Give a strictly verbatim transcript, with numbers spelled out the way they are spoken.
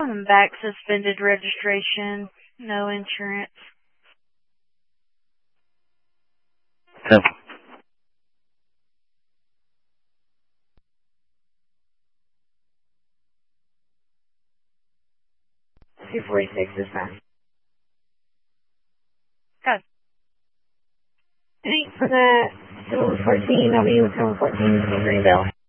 Coming back, suspended registration, no insurance. ten. two forty-six is fine. Go. Thanks for that. seven fourteen, I'll be with seven fourteen in Greenville.